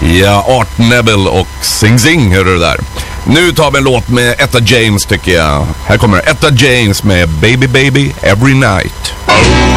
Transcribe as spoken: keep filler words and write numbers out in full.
Ja, Art Nebel och Sing Sing, hör du där. Nu tar vi en låt med Etta James tycker jag. Här kommer Etta James med Baby Baby Every Night.